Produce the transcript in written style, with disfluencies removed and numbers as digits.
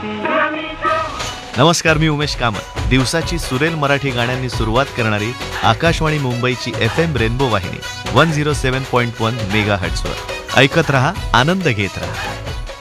नमस्कार, मी उमेश कामत. दिवसाची सुरेल मराठी गाण्यांनी सुरुवात करणारी आकाशवाणी मुंबईची FM रेनबो वाहिनी 107.1 मेगाहर्ट्झवर ऐकत रहा, आनंद घेत रहा.